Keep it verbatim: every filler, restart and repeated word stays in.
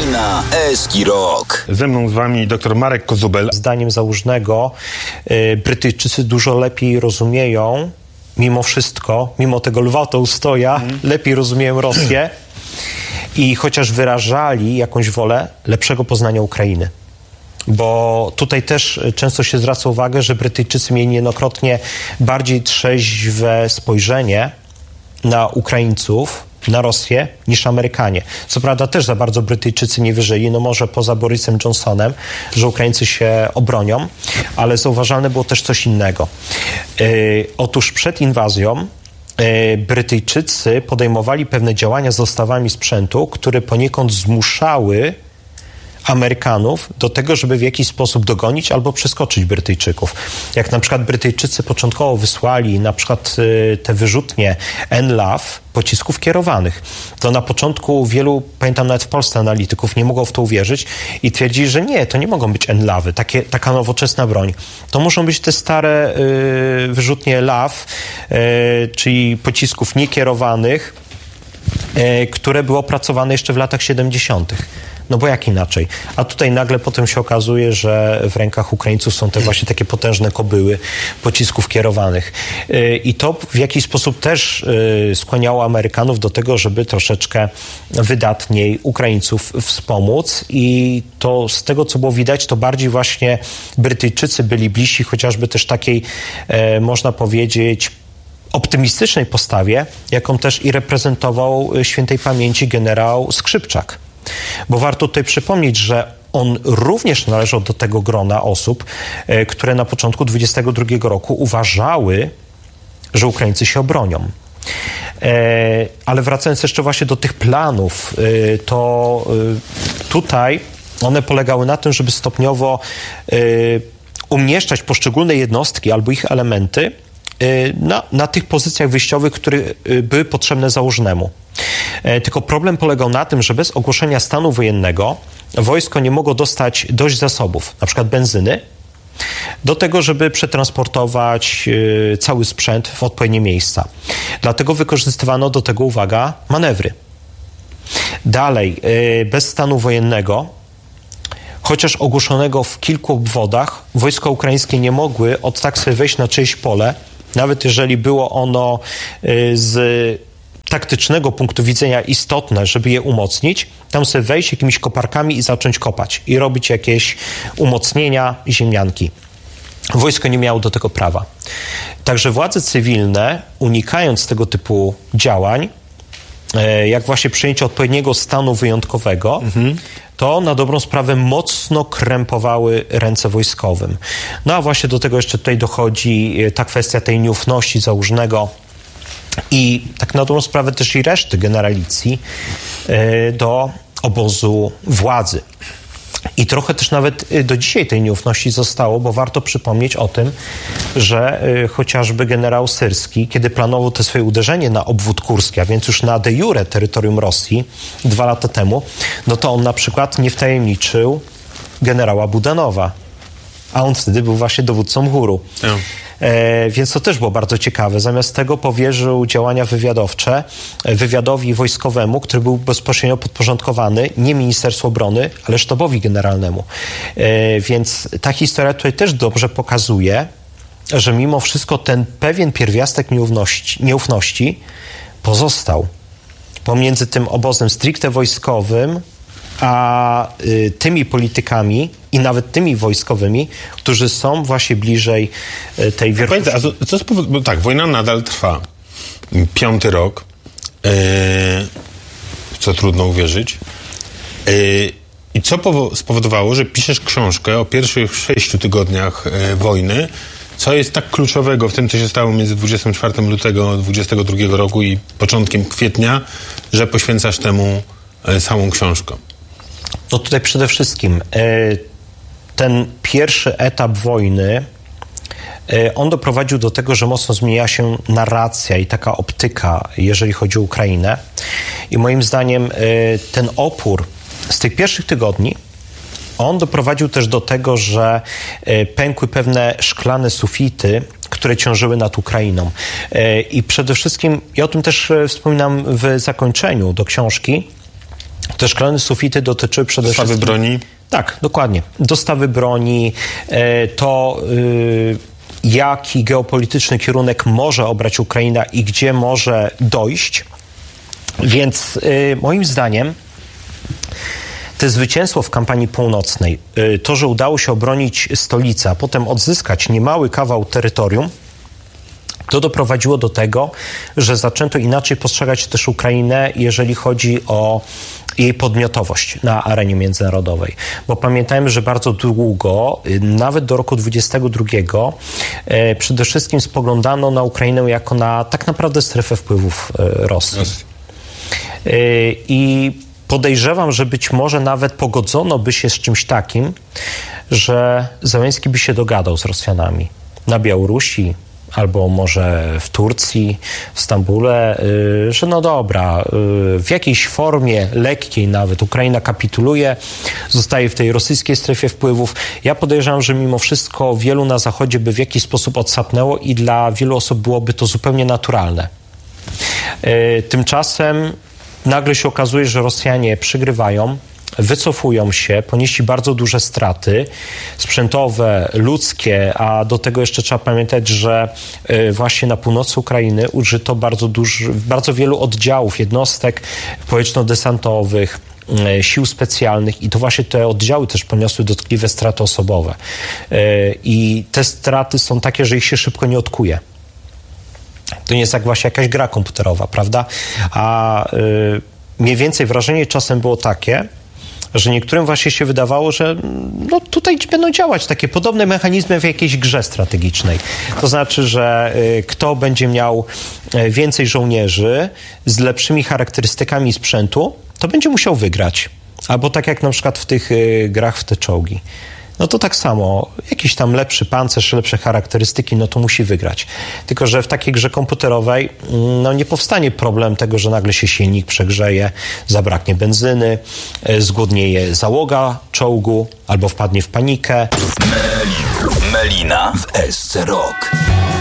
Ukraina, Eski Rok. Ze mną z wami dr Marek Kozubel. Zdaniem Załużnego y, Brytyjczycy dużo lepiej rozumieją, mimo wszystko, mimo tego lwa Tołstoja, mm. lepiej rozumieją Rosję i chociaż wyrażali jakąś wolę lepszego poznania Ukrainy. Bo tutaj też często się zwraca uwagę, że Brytyjczycy mieli niejednokrotnie bardziej trzeźwe spojrzenie na Ukraińców, na Rosję, niż Amerykanie. Co prawda też za bardzo Brytyjczycy nie wierzyli, no może poza Borisem Johnsonem, że Ukraińcy się obronią, ale zauważalne było też coś innego. Yy, otóż przed inwazją yy, Brytyjczycy podejmowali pewne działania z dostawami sprzętu, które poniekąd zmuszały Amerykanów do tego, żeby w jakiś sposób dogonić albo przeskoczyć Brytyjczyków. Jak na przykład Brytyjczycy początkowo wysłali na przykład y, te wyrzutnie N L A W pocisków kierowanych, to na początku wielu, pamiętam nawet w Polsce analityków, nie mogło w to uwierzyć i twierdzili, że nie, to nie mogą być N L A W y, takie, taka nowoczesna broń. To muszą być te stare y, wyrzutnie L A W, y, czyli pocisków niekierowanych, y, które były opracowane jeszcze w latach siedemdziesiątych. No bo jak inaczej? A tutaj nagle potem się okazuje, że w rękach Ukraińców są te właśnie takie potężne kobyły pocisków kierowanych. I to w jakiś sposób też skłaniało Amerykanów do tego, żeby troszeczkę wydatniej Ukraińców wspomóc. I to z tego, co było widać, to bardziej właśnie Brytyjczycy byli bliżsi chociażby też takiej, można powiedzieć, optymistycznej postawie, jaką też i reprezentował świętej pamięci generał Skrzypczak. Bo warto tutaj przypomnieć, że on również należał do tego grona osób, które na początku dwudziestego drugiego roku uważały, że Ukraińcy się obronią. Ale wracając jeszcze właśnie do tych planów, to tutaj one polegały na tym, żeby stopniowo umieszczać poszczególne jednostki albo ich elementy na, na tych pozycjach wyjściowych, które były potrzebne Załużnemu. Tylko problem polegał na tym, że bez ogłoszenia stanu wojennego wojsko nie mogło dostać dość zasobów, na przykład benzyny, do tego, żeby przetransportować cały sprzęt w odpowiednie miejsca. Dlatego wykorzystywano do tego, uwaga, manewry. Dalej, bez stanu wojennego, chociaż ogłoszonego w kilku obwodach, wojska ukraińskie nie mogły od tak sobie wejść na czyjeś pole, nawet jeżeli było ono z taktycznego punktu widzenia istotne, żeby je umocnić, tam sobie wejść jakimiś koparkami i zacząć kopać i robić jakieś umocnienia, ziemianki. Wojsko nie miało do tego prawa. Także władze cywilne, unikając tego typu działań, jak właśnie przyjęcie odpowiedniego stanu wyjątkowego, mhm. to na dobrą sprawę mocno krępowały ręce wojskowym. No a właśnie do tego jeszcze tutaj dochodzi ta kwestia tej nieufności Załużnego i tak na dobrą sprawę też i reszty generalicji do obozu władzy. I trochę też nawet do dzisiaj tej nieufności zostało, bo warto przypomnieć o tym, że y, chociażby generał Syrski, kiedy planował to swoje uderzenie na obwód kurski, a więc już na de jure terytorium Rosji dwa lata temu, no to on na przykład nie wtajemniczył generała Budanowa, a on wtedy był właśnie dowódcą góru. Ja. E, więc to też było bardzo ciekawe. Zamiast tego powierzył działania wywiadowcze wywiadowi wojskowemu, który był bezpośrednio podporządkowany nie Ministerstwu Obrony, ale sztabowi generalnemu. E, więc ta historia tutaj też dobrze pokazuje, że mimo wszystko ten pewien pierwiastek nieufności, nieufności pozostał pomiędzy tym obozem stricte wojskowym, a y, tymi politykami i nawet tymi wojskowymi, którzy są właśnie bliżej y, tej wierchuszki. A co, co spowod- bo tak, wojna nadal trwa. Piąty rok, yy, co trudno uwierzyć. Yy, I co powo- spowodowało, że piszesz książkę o pierwszych sześciu tygodniach yy, wojny, co jest tak kluczowego w tym, co się stało między dwudziestego czwartego lutego dwudziestego drugiego roku i początkiem kwietnia, że poświęcasz temu yy, całą książkę? No tutaj przede wszystkim ten pierwszy etap wojny, on doprowadził do tego, że mocno zmieniła się narracja i taka optyka, jeżeli chodzi o Ukrainę. I moim zdaniem ten opór z tych pierwszych tygodni, on doprowadził też do tego, że pękły pewne szklane sufity, które ciążyły nad Ukrainą. I przede wszystkim, i o tym też wspominam w zakończeniu do książki, Te szklane sufity dotyczyły przede Dostawy wszystkim... broni? Tak, dokładnie. Dostawy broni, to jaki geopolityczny kierunek może obrać Ukraina i gdzie może dojść. Więc moim zdaniem to zwycięstwo w kampanii północnej, to, że udało się obronić stolicę, a potem odzyskać niemały kawał terytorium, to doprowadziło do tego, że zaczęto inaczej postrzegać też Ukrainę, jeżeli chodzi o jej podmiotowość na arenie międzynarodowej. Bo pamiętajmy, że bardzo długo, nawet do roku dwudziestego drugiego, e, przede wszystkim spoglądano na Ukrainę jako na tak naprawdę strefę wpływów e, Rosji. Rosji. E, I podejrzewam, że być może nawet pogodzono by się z czymś takim, że Zełenski by się dogadał z Rosjanami na Białorusi, albo może w Turcji, w Stambule, yy, że no dobra, yy, w jakiejś formie lekkiej nawet Ukraina kapituluje, zostaje w tej rosyjskiej strefie wpływów. Ja podejrzewam, że mimo wszystko wielu na Zachodzie by w jakiś sposób odsapnęło i dla wielu osób byłoby to zupełnie naturalne. Yy, tymczasem nagle się okazuje, że Rosjanie przygrywają, wycofują się, ponieśli bardzo duże straty sprzętowe, ludzkie, a do tego jeszcze trzeba pamiętać, że właśnie na północy Ukrainy użyto bardzo, duży, bardzo wielu oddziałów, jednostek powietrzno-desantowych, sił specjalnych i to właśnie te oddziały też poniosły dotkliwe straty osobowe. I te straty są takie, że ich się szybko nie odkuje. To nie jest jak właśnie jakaś gra komputerowa, prawda? A mniej więcej wrażenie czasem było takie, że niektórym właśnie się wydawało, że no, tutaj będą działać takie podobne mechanizmy w jakiejś grze strategicznej. To znaczy, że y, kto będzie miał y, więcej żołnierzy z lepszymi charakterystykami sprzętu, to będzie musiał wygrać. Albo tak jak na przykład w tych y, grach w te czołgi. No to tak samo, jakiś tam lepszy pancerz, lepsze charakterystyki, no to musi wygrać. Tylko że w takiej grze komputerowej no nie powstanie problem tego, że nagle się silnik przegrzeje, zabraknie benzyny, zgłodnieje załoga czołgu albo wpadnie w panikę. Melina w S C Rock.